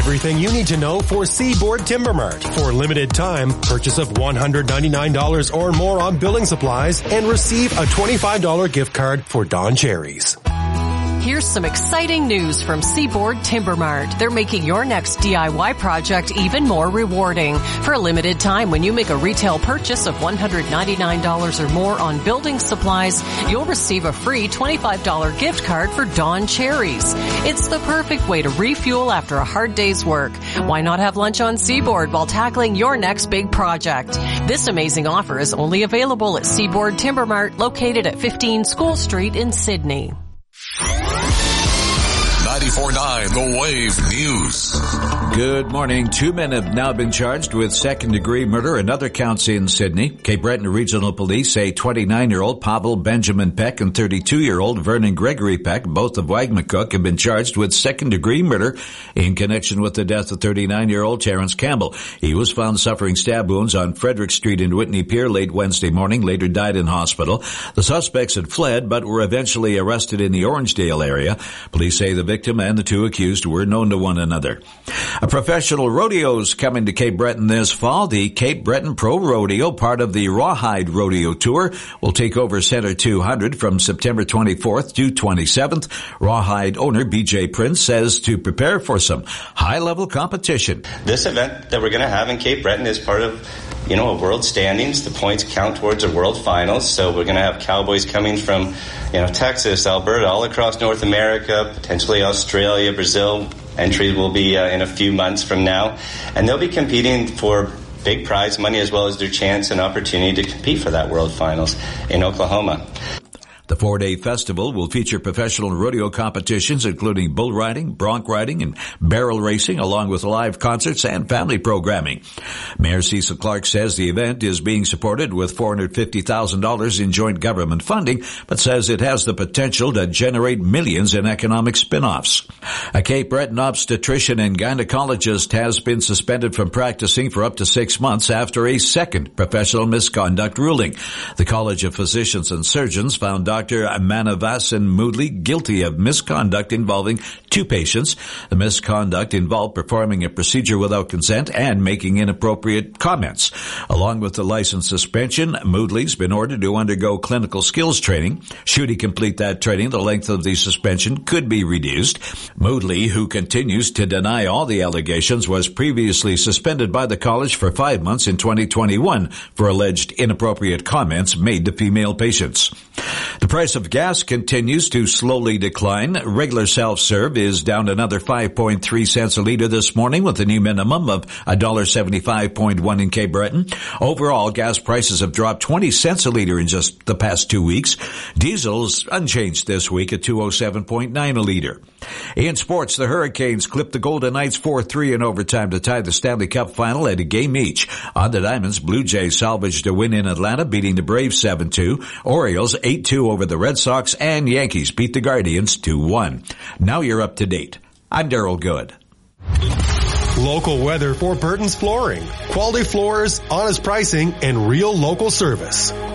Everything you need to know for Seaboard Timber Mart. For limited time, purchase of $199 or more on building supplies and receive a $25 gift card for Don Cherries. Here's some exciting news from Seaboard Timber Mart. They're making your next DIY project even more rewarding. For a limited time, when you make a retail purchase of $199 or more on building supplies, you'll receive a free $25 gift card for Don Cherries. It's the perfect way to refuel after a hard day's work. Why not have lunch on Seaboard while tackling your next big project? This amazing offer is only available at Seaboard Timber Mart, located at 15 School Street in Sydney. 94.9 The Wave News. Good morning. 2 men have now been charged with second-degree murder and other counts in Sydney. Cape Breton Regional Police say 29-year-old Pavel Benjamin Peck and 32-year-old Vernon Gregory Peck, both of Wagmatcook, have been charged with second-degree murder in connection with the death of 39-year-old Terrence Campbell. He was found suffering stab wounds on Frederick Street in Whitney Pier late Wednesday morning, later died in hospital. The suspects had fled but were eventually arrested in the Orangedale area. Police say the victim and the two accused were known to one another. A professional rodeo's coming to Cape Breton this fall. The Cape Breton Pro Rodeo, part of the Rawhide Rodeo Tour, will take over Center 200 from September 24th to 27th. Rawhide owner BJ Prince says to prepare for some high-level competition. This event that we're going to have in Cape Breton is part of, a world standings. The points count towards a world finals. So we're going to have cowboys coming from, Texas, Alberta, all across North America, potentially Australia, Brazil. Entries will be in a few months from now. And they'll be competing for big prize money as well as their chance and opportunity to compete for that world finals in Oklahoma. The 4-day festival will feature professional rodeo competitions, including bull riding, bronc riding, and barrel racing, along with live concerts and family programming. Mayor Cecil Clark says the event is being supported with $450,000 in joint government funding, but says it has the potential to generate millions in economic spin-offs. A Cape Breton obstetrician and gynecologist has been suspended from practicing for up to 6 months after a second professional misconduct ruling. The College of Physicians and Surgeons found Dr. Manavasan Moodley guilty of misconduct involving 2 patients. The misconduct involved performing a procedure without consent and making inappropriate comments. Along with the license suspension, Moodley's been ordered to undergo clinical skills training. Should he complete that training, the length of the suspension could be reduced. Moodley, who continues to deny all the allegations, was previously suspended by the college for 5 months in 2021 for alleged inappropriate comments made to female patients. The price of gas continues to slowly decline. Regular self-serve is down another 5.3 cents a liter this morning, with a new minimum of $1.75.1 in Cape Breton. Overall, gas prices have dropped 20 cents a liter in just the past 2 weeks. Diesel's unchanged this week at $207.9 a liter. In sports, the Hurricanes clipped the Golden Knights 4-3 in overtime to tie the Stanley Cup final at a game each. On the Diamonds, Blue Jays salvaged a win in Atlanta, beating the Braves 7-2. Orioles 8-2 over the Red Sox, and Yankees beat the Guardians 2-1. Now you're up to date. I'm Daryl Good. Local weather for Burton's Flooring. Quality floors, honest pricing, and real local service.